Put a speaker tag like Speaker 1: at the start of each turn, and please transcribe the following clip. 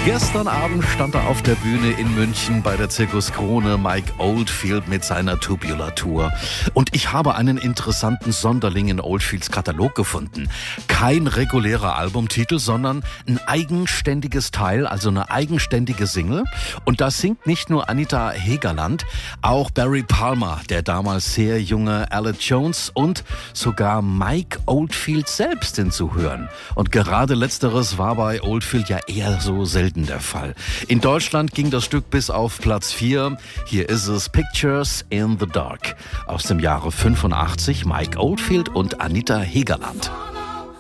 Speaker 1: Gestern Abend stand er auf der Bühne in München bei der Zirkus Krone, Mike Oldfield mit seiner Tubular Tour. Und ich habe einen interessanten Sonderling in Oldfields Katalog gefunden. Kein regulärer Albumtitel, sondern ein eigenständiges Teil, also eine eigenständige Single. Und da singt nicht nur Anita Hegerland, auch Barry Palmer, der damals sehr junge Alec Jones und sogar Mike Oldfield selbst sind zu hören. Und gerade letzteres war bei Oldfield ja eher so selten der Fall. In Deutschland ging das Stück bis auf Platz 4. Hier ist es Pictures in the Dark aus dem Jahre 85, Mike Oldfield und Anita Hegerland.